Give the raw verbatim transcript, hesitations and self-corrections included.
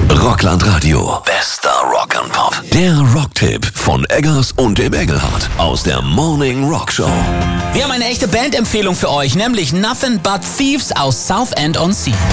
Rockland Radio. Bester Rock'n'Pop. Der Rocktipp von Eggers und dem Engelhardt aus der Morning Rock Show. Wir haben eine echte Bandempfehlung für euch, nämlich Nothing But Thieves aus Southend on Sea.